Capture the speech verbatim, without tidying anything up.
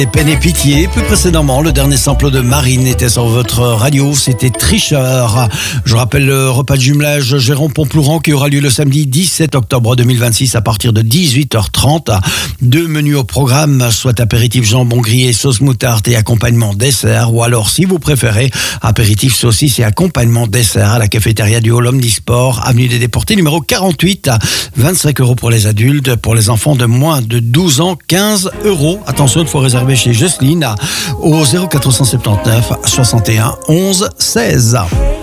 Et peine et pitié. Plus précédemment, le dernier sample de Marine était sur votre radio, c'était Tricheur. Je rappelle le repas de jumelage Jérôme Pomplouran qui aura lieu le samedi dix-sept octobre deux mille vingt-six à partir de dix-huit heures trente. Deux menus au programme, soit apéritif jambon grillé, sauce moutarde et accompagnement dessert, ou alors si vous préférez, apéritif saucisse et accompagnement dessert à la cafétéria du Hall Omnisport, avenue des Déportés, numéro quarante-huit, vingt-cinq euros pour les adultes, pour les enfants de moins de douze ans, quinze euros. Attention, il faut réserver chez Jocelyne au zéro quatre cent soixante-dix-neuf soixante et un onze seize.